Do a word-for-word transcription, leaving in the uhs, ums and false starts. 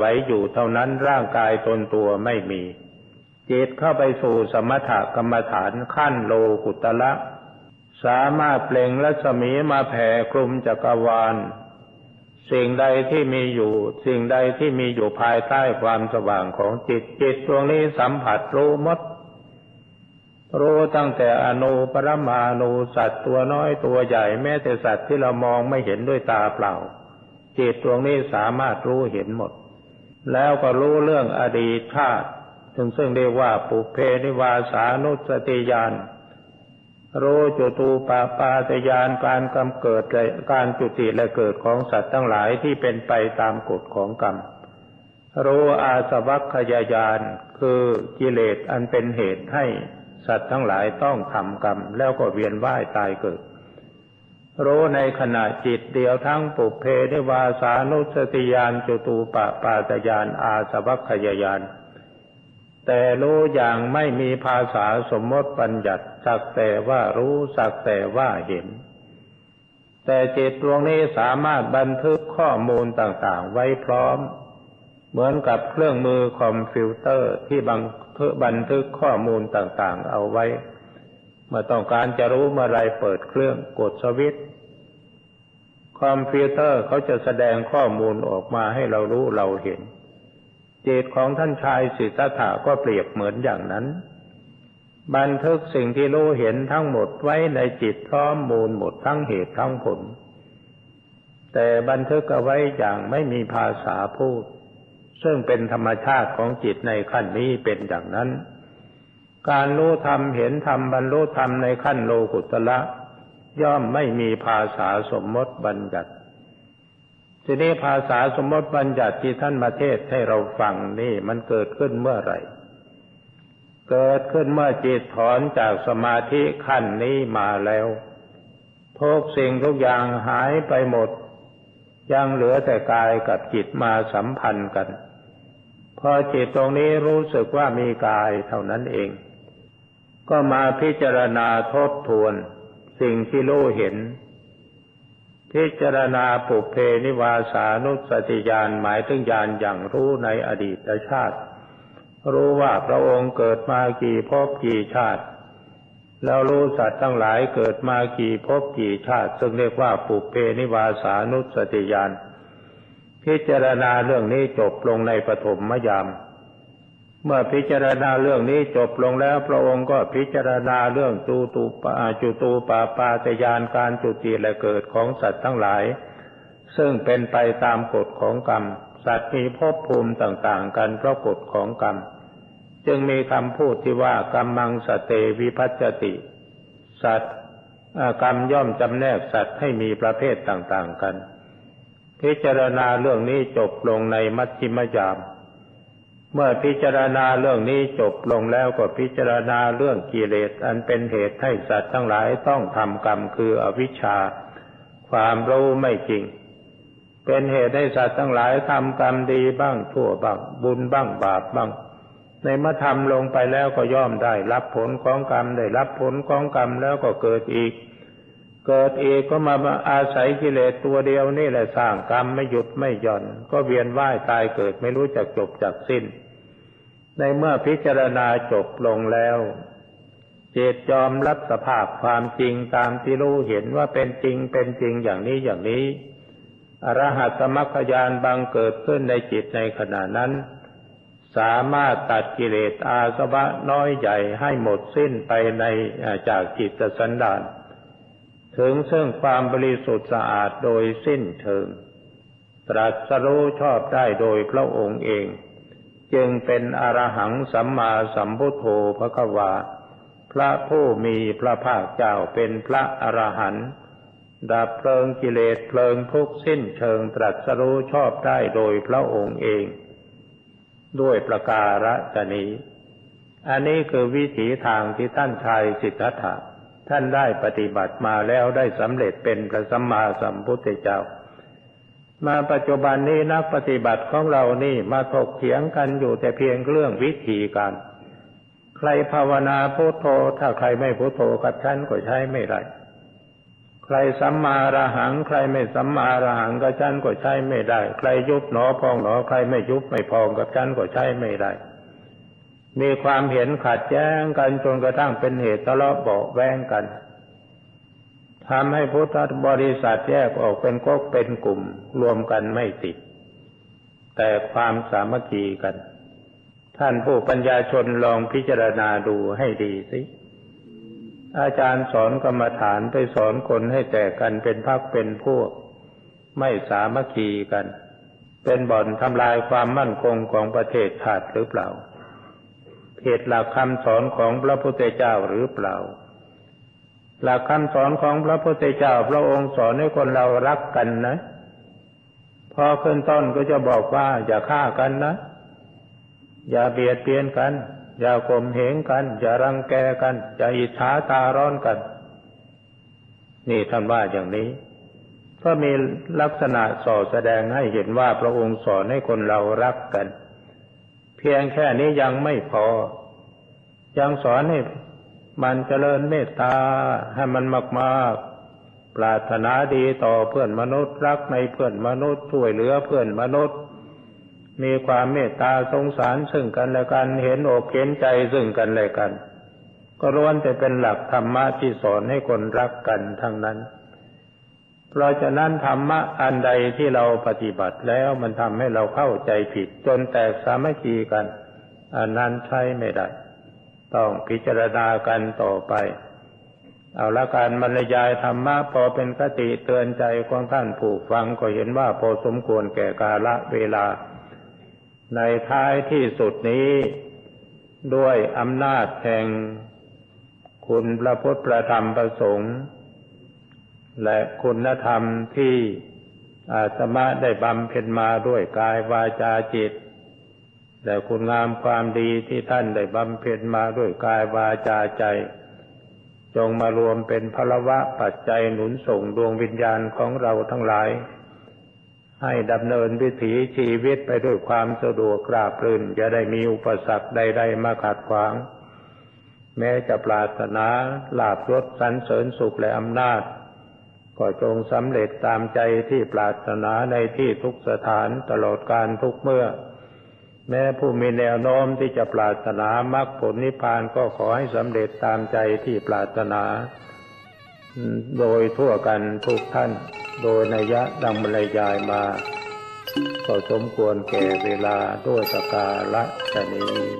ไหวอยู่เท่านั้นร่างกายตนตัวไม่มีจิตเข้าไปสู่สมถกรรมฐานขั้นโลกุตระสามารถเปล่งรัศมีมาแผ่คลุมจักรวาลสิ่งใดที่มีอยู่สิ่งใดที่มีอยู่ภายใต้ความสว่างของจิตจิตดวงนี้สัมผัสรู้หมดรู้ตั้งแต่อนูปรมาณูสัตว์ตัวน้อยตัวใหญ่แม้แต่สัตว์ที่เรามองไม่เห็นด้วยตาเปล่าจิตดวงนี้สามารถรู้เห็นหมดแล้วก็รู้เรื่องอดีตชาติซึ่งซึ่งเรียกว่าปุเพนิวาสานุสติญาณรู้จุตูปปาตญาณการกำเกิดและการจุติและเกิดของสัตว์ทั้งหลายที่เป็นไปตามกฎของกรรมรู้อาสวัคคยญาณคือกิเลสอันเป็นเหตุให้สัตว์ทั้งหลายต้องทำกรรมแล้วก็เวียนว่ายตายเกิดรู้ในขณะจิตเดียวทั้งปุเพนิวาสานุสติญาณจุตูปปาตญาณอาสวัคคยญาณแต่รู้อย่างไม่มีภาษาสมมติบัญญัติสักแต่ว่ารู้สักแต่ว่าเห็นแต่จิตดวงนี้สามารถบันทึกข้อมูลต่างๆไว้พร้อมเหมือนกับเครื่องมือคอมพิวเตอร์ที่บันทึกบันทึกข้อมูลต่างๆเอาไว้เมื่อต้องการจะรู้เมื่อไรเปิดเครื่องกดสวิตช์คอมพิวเตอร์เขาจะแสดงข้อมูลออกมาให้เรารู้เราเห็นจิตของท่านชายสิทธัตถะก็เปรียบเหมือนอย่างนั้นบันทึกสิ่งที่รู้เห็นทั้งหมดไว้ในจิตพร้อมมูลหมดทั้งเหตุทั้งผลแต่บันทึกเอาไว้อย่างไม่มีภาษาพูดซึ่งเป็นธรรมชาติของจิตในขั้นนี้เป็นอย่างนั้นการรู้ธรรมเห็นธรรมบรรลุธรรมในขั้นโลกุตระย่อมไม่มีภาษาสมมติบัญญัติทีนี้ภาษาสมมติบัญญัติที่ท่านมาเทศให้เราฟังนี่มันเกิดขึ้นเมื่อไหร่เกิดขึ้นเมื่อจิตถอนจากสมาธิขั้นนี้มาแล้วทุกสิ่งทุกอย่างหายไปหมดยังเหลือแต่กายกับจิตมาสัมพันธ์กันพอจิตตรงนี้รู้สึกว่ามีกายเท่านั้นเองก็มาพิจารณาทบทวนสิ่งที่รู้เห็นพิจารณาปุเพนิวาสานุสติญาณหมายถึงญาณอย่างรู้ในอดีตชาติรู้ว่าพระองค์เกิดมากี่ภพกี่ชาติแล้วรู้สัตว์ทั้งหลายเกิดมากี่ภพกี่ชาติซึ่งเรียกว่าปุเพนิวาสานุสติญาณพิจารณาเรื่องนี้จบลงในปฐมยามเมื่อพิจารณาเรื่องนี้จบลงแล้วพระองค์ก็พิจารณาเรื่องจุตูปาจุตูปปาตญาณการจุติและเกิดของสัตว์ทั้งหลายซึ่งเป็นไปตามกฎของกรรมสัตว์มีภพภูมิต่างๆกันเพราะกฎของกรรมจึงมีคำพูดที่ว่ากัมมังสเตวิภัจจติสัตว์กรรมย่อมจำแนกสัตว์ให้มีประเภทต่างๆกันพิจารณาเรื่องนี้จบลงในมัชฌิมยามเมื่อพิจารณาเรื่องนี้จบลงแล้วก็พิจารณาเรื่องกิเลสอันเป็นเหตุให้สัตว์ทั้งหลายต้องทำกรรมคืออวิชชาความรู้ไม่จริงเป็นเหตุให้สัตว์ทั้งหลายทำกรรมดีบ้างชั่วบ้างบุญบ้างบาปบ้างในเมื่อทำลงไปแล้วก็ย่อมได้รับผลของกรรมได้รับผลของกรรมแล้วก็เกิดอีกเกิดอีกก็มาอาศัยกิเลสตัวเดียวนี่แหละสร้างกรรมไม่หยุดไม่หย่อนก็เวียนว่ายตายเกิดไม่รู้จักจบจักสิ้นในเมื่อพิจารณาจบลงแล้วจิตยอมรับสภาพความจริงตามที่รู้เห็นว่าเป็นจริงเป็นจริงอย่างนี้อย่างนี้อรหัตมรรคญาณบังเกิดขึ้นในจิตในขณะนั้นสามารถตัดกิเลสอาสวะน้อยใหญ่ให้หมดสิ้นไปในจากจิตสันดานถึงซึ่งความบริสุทธิ์สะอาดโดยสิ้นเชิงตรัสรู้ชอบได้โดยพระองค์เองจึงเป็นอรหังสัมมาสัมพุทโธภควาพระผู้มีพระภาคเจ้าเป็นพระอรหันต์ดับเพลิงกิเลสเพลิงทุกข์สิ้นเชิงตรัสรู้ชอบได้โดยพระองค์เองด้วยประการฉนี้อันนี้คือวิถีทางที่ท่านชายสิทธัตถะท่านได้ปฏิบัติมาแล้วได้สำเร็จเป็นพระสัมมาสัมพุทธเจ้ามาปัจจุบันนี้นักปฏิบัติของเรานี่มาถกเถียงกันอยู่แต่เพียงเรื่องวิธีการใครภาวนาพุทโธถ้าใครไม่พุทโธกับฉันก็ใช้ไม่ได้ใครสัมมาอรหังใครไม่สัมมาอรหังกับฉันก็ใช้ไม่ได้ใครยุบหนอพองหนอใครไม่ยุบไม่พองกับฉันก็ใช้ไม่ได้มีความเห็นขัดแย้งกันจนกระทั่งเป็นเหตุทะเลาะเบาะแว้งกันทำให้พุทธบริษัทแยกออกเป็นก๊กเป็นกลุ่มรวมกันไม่ติดแต่ความสามัคคีกันท่านผู้ปัญญาชนลองพิจารณาดูให้ดีสิอาจารย์สอนกรรมฐานไปสอนคนให้แตกกันเป็นพรรคเป็นพวกไม่สามัคคีกันเป็นบ่อนทำลายความมั่นคงของประเทศชาติหรือเปล่าเหตุหลักคำสอนของพระพุทธเจ้าหรือเปล่าหลักคำสอนของพระพุทธเจ้าพระองค์สอนให้คนเรารักกันนะพอขึ้นต้นก็จะบอกว่าอย่าฆ่ากันนะอย่าเบียดเบียนกันอย่าข่มเหงกันอย่ารังแกกันอย่าอิจฉาตาร้อนกันนี่ท่านว่าอย่างนี้ก็มีลักษณะส่อแสดงให้เห็นว่าพระองค์สอนให้คนเรารักกันเพียงแค่นี้ยังไม่พอยังสอนให้มันเจริญเมตตาให้มันมากๆปรารถนาดีต่อเพื่อนมนุษย์รักในเพื่อนมนุษย์ช่วยเหลือเพื่อนมนุษย์มีความเมตตาสงสารซึ่งกันและกันเห็นอกเห็นใจซึ่งกันและกันก็ล้วนแต่เป็นหลักธรรมะที่สอนให้คนรักกันทั้งนั้นเพราะฉะนั้นธรรมะอันใดที่เราปฏิบัติแล้วมันทำให้เราเข้าใจผิดจนแตกสามัคคีกันอันนั้นใช้ไม่ได้ต้องพิจารณากันต่อไปเอาละการบรรยายธรรมะพอเป็นคติเตือนใจของท่านผู้ฟังก็เห็นว่าพอสมควรแก่กาลเวลาในท้ายที่สุดนี้ด้วยอำนาจแห่งคุณพระพุทธพระธรรมพระสงฆ์และคุณธรรมที่อาตมาได้บำเพ็ญมาด้วยกายวาจาจิตและคุณงามความดีที่ท่านได้บำเพ็ญมาด้วยกายวาจาใจจงมารวมเป็นพลวะปัจจัยหนุนส่งดวงวิญญาณของเราทั้งหลายให้ดำเนินวิถีชีวิตไปด้วยความสะดวกราบรื่นอย่าได้มีอุปสรรคใดๆมาขัดขวางแม้จะปรารถนาลาภยศสรรเสริญสุขและอำนาจก็จงสำเร็จตามใจที่ปรารถนาในที่ทุกสถานตลอดกาลทุกเมื่อแม้ผู้มีแนวโน้มที่จะปรารถนามรรคผลนิพพานก็ขอให้สำเร็จตามใจที่ปรารถนาโดยทั่วกันทุกท่านโดยนัยยะดังบรรยายมาก็สมควรแก่เวลาด้วยประการฉะนี้